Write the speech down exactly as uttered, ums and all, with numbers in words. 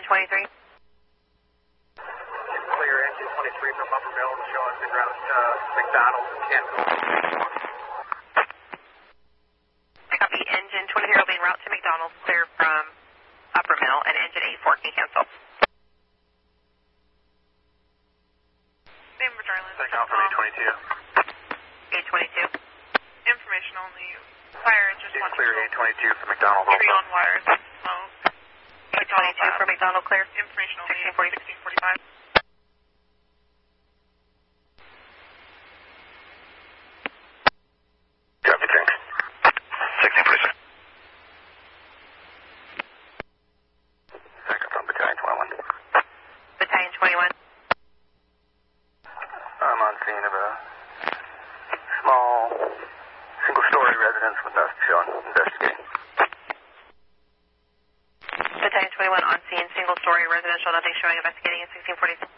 twenty-three. Clear engine twenty-three from Upper Mill, showing the route to McDonald's and Canfield. Copy, engine twenty-three will be en route to McDonald's, clear from Upper Mill, and engine eighty-four can cancel. Name for Darlin. Take off from A twenty-two. A twenty-two. Information only. Fire engine It's one. clear A twenty-two from McDonald's. Tree on wires. Smoke. A twenty-two for McDonald, clear. Information only. sixteen forty. sixteen forty-five. Copy, thanks. sixteen forty-six. Second from Battalion twenty-one. Battalion twenty-one. I'm on scene of a small single-story residence with us shown investigating. Battalion twenty-one on scene, single story residential, nothing showing, investigating at sixteen forty.